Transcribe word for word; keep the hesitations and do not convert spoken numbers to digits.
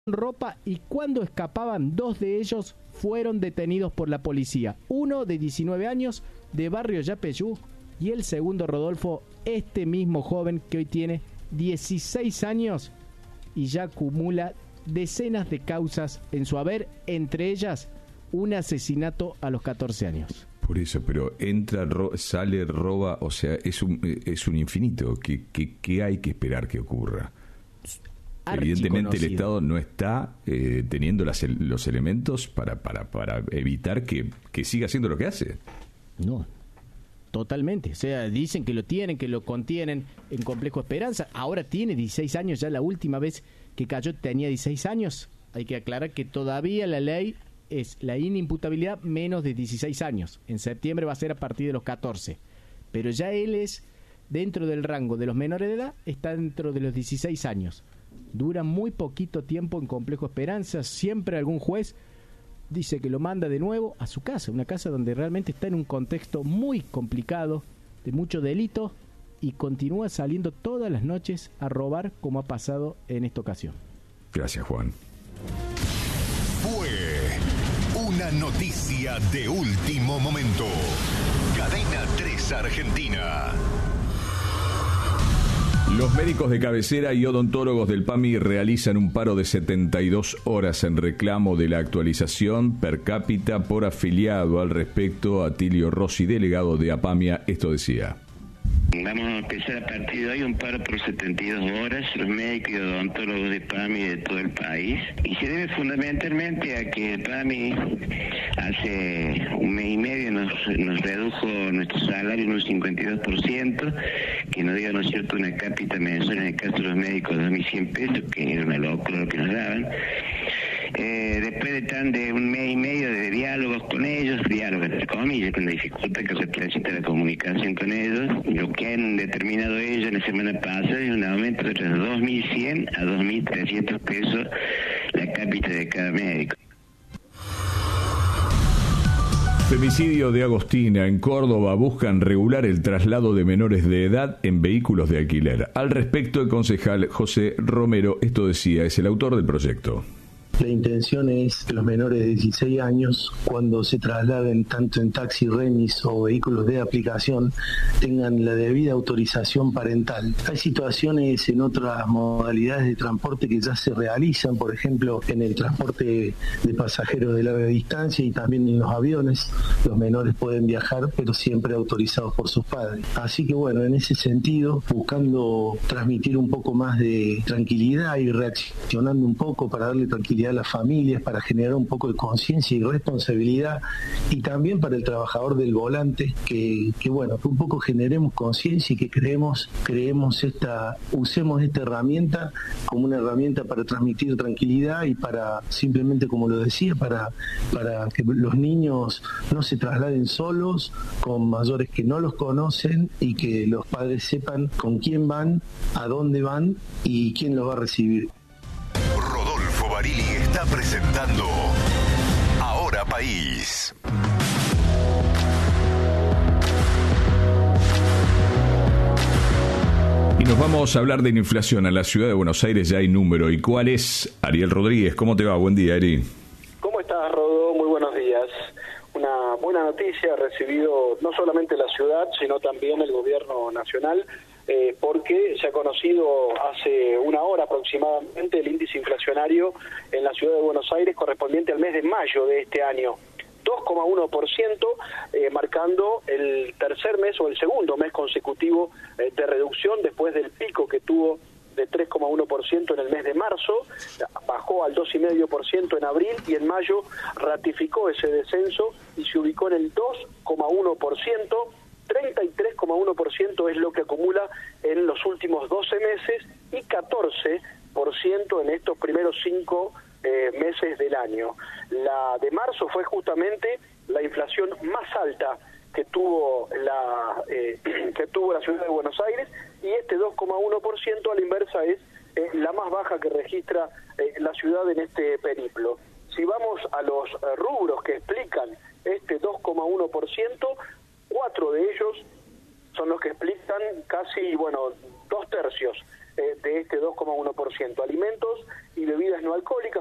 ropa y cuando escapaban, dos de ellos fueron detenidos por la policía. Uno de diecinueve años, de barrio Yapeyú, y el segundo, Rodolfo, este mismo joven que hoy tiene dieciséis años y ya acumula decenas de causas en su haber, entre ellas un asesinato a los catorce años. Por eso, pero entra, ro- sale, roba, o sea, es un, es un infinito. ¿Qué, qué, qué hay que esperar que ocurra? Evidentemente el Estado no está eh, teniendo las, los elementos para, para, para evitar que, que siga haciendo lo que hace. No, totalmente. O sea, dicen que lo tienen, que lo contienen en Complejo Esperanza. Ahora tiene dieciséis años, ya la última vez que cayó tenía dieciséis años. Hay que aclarar que todavía la ley es la inimputabilidad menos de dieciséis años. En septiembre va a ser a partir de los catorce. Pero ya él es dentro del rango de los menores de edad, está dentro de los dieciséis años. Dura muy poquito tiempo en Complejo Esperanza. Siempre algún juez dice que lo manda de nuevo a su casa, una casa donde realmente está en un contexto muy complicado, de mucho delito, y continúa saliendo todas las noches a robar, como ha pasado en esta ocasión. Gracias, Juan. Fue una noticia de último momento. Cadena tres Argentina. Los médicos de cabecera y odontólogos del PAMI realizan un paro de setenta y dos horas en reclamo de la actualización per cápita por afiliado. Al respecto, Atilio Rossi, delegado de APAMIA, esto decía. Vamos a empezar a partir de hoy un paro por setenta y dos horas, los médicos y odontólogos de PAMI de todo el país, y se debe fundamentalmente a que el PAMI hace un mes y medio nos, nos redujo nuestro salario en un cincuenta y dos por ciento, que nos dio, ¿no es cierto?, una cápita mensual en el caso de los médicos de dos mil cien pesos, que era una locura lo que nos daban. Eh, después de tan de un mes y medio de diálogos con ellos, diálogos entre comillas, con la dificultad que representa la comunicación con ellos, lo que han determinado ellos la semana pasada es un aumento de dos mil cien a dos mil trescientos pesos la cápita de cada médico. Femicidio de Agostina. En Córdoba buscan regular el traslado de menores de edad en vehículos de alquiler. Al respecto, el concejal José Romero, esto decía, es el autor del proyecto. La intención es que los menores de dieciséis años, cuando se trasladen tanto en taxi, remis o vehículos de aplicación, tengan la debida autorización parental. Hay situaciones en otras modalidades de transporte que ya se realizan, por ejemplo, en el transporte de pasajeros de larga distancia y también en los aviones. Los menores pueden viajar, pero siempre autorizados por sus padres. Así que bueno, en ese sentido, buscando transmitir un poco más de tranquilidad y reaccionando un poco para darle tranquilidad a las familias, para generar un poco de conciencia y responsabilidad, y también para el trabajador del volante, que, que bueno, que un poco generemos conciencia y que creemos, creemos esta, usemos esta herramienta como una herramienta para transmitir tranquilidad y para, simplemente como lo decía, para, para que los niños no se trasladen solos, con mayores que no los conocen, y que los padres sepan con quién van, a dónde van y quién los va a recibir. Rodolfo Barili está presentando Ahora País. Y nos vamos a hablar de la inflación. En la ciudad de Buenos Aires ya hay número. ¿Y cuál es? Ariel Rodríguez, ¿cómo te va? Buen día, Ari. ¿Cómo estás, Rodó? Muy buenos días. Una buena noticia ha recibido no solamente la ciudad, sino también el gobierno nacional, eh, porque se ha conocido hace una hora aproximadamente el índice inflacionario en la ciudad de Buenos Aires correspondiente al mes de mayo de este año. dos coma uno por ciento, eh, marcando el tercer mes o el segundo mes consecutivo eh, de reducción después del pico que tuvo de tres coma uno por ciento en el mes de marzo, bajó al dos coma cinco por ciento en abril y en mayo ratificó ese descenso y se ubicó en el dos coma uno por ciento, treinta y tres coma uno por ciento es lo que acumula en los últimos doce meses y catorce por ciento en estos primeros cinco eh, meses del año. La de marzo fue justamente la inflación más alta que tuvo la eh, que tuvo la ciudad de Buenos Aires, y este dos coma uno por ciento a la inversa es eh, la más baja que registra eh, la ciudad en este periplo. Si vamos a los eh, rubros que explican este dos coma uno por ciento, cuatro de ellos son los que explican casi, bueno, dos tercios. eh, de este dos coma uno por ciento. Alimentos y bebidas no alcohólicas